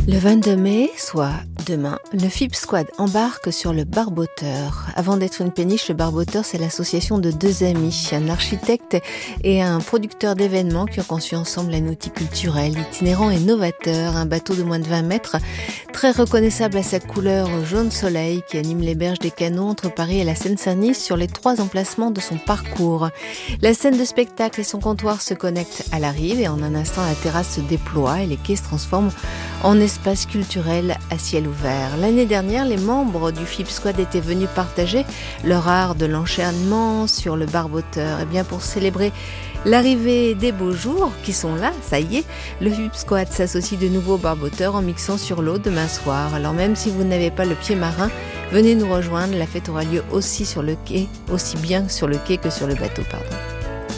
Le 22 mai, soit demain, le FIP Squad embarque sur le Barboteur. Avant d'être une péniche, le Barboteur, c'est l'association de deux amis, un architecte et un producteur d'événements qui ont conçu ensemble un outil culturel, itinérant et novateur, un bateau de moins de 20 mètres, très reconnaissable à sa couleur jaune soleil qui anime les berges des Canaux entre Paris et la Seine-Saint-Denis sur les 3 emplacements de son parcours. La scène de spectacle et son comptoir se connectent à la rive et en un instant, la terrasse se déploie et les quais se transforment en espace culturel à ciel ouvert. L'année dernière, les membres du FIP Squad étaient venus partager leur art de l'enchaînement sur le Barboteur. Et bien pour célébrer l'arrivée des beaux jours qui sont là, ça y est, le FIP Squad s'associe de nouveau au Barboteur en mixant sur l'eau demain soir. Alors même si vous n'avez pas le pied marin, venez nous rejoindre, la fête aura lieu aussi sur le quai, aussi bien sur le quai que sur le bateau,